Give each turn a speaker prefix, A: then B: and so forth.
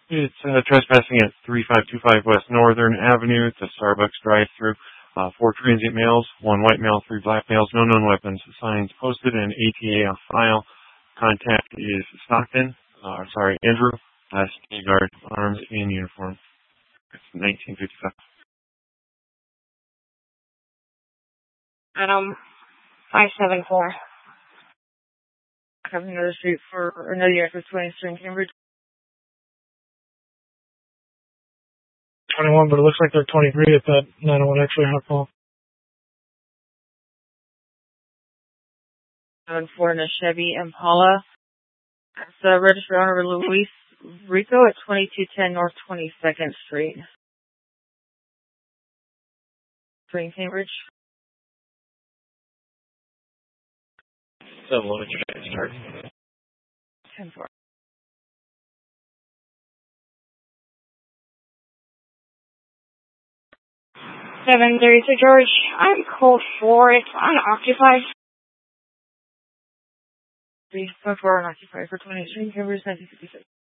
A: It's trespassing at 3525 West Northern Avenue. It's a Starbucks drive-thru. 4 transient males, 1 white male, 3 black males, no known weapons. Signs posted and ATA on file. Contact is Andrew, State Guard, arms and uniform. It's 1955.
B: Adam 574. Having another street for another unit for 23 in Cambridge.
C: 21, but it looks like they're 23 at that 901 X-ray on call.
B: 74 in a Chevy Impala. It's the registered owner Luis Rico at 2210 North 22nd Street. Spring, Cambridge.
A: 7 limit charge.
B: 10-4. Seven 32 George. I'm code 4. It's unoccupied. 3.4 unoccupied for 23 Cambridge 1956.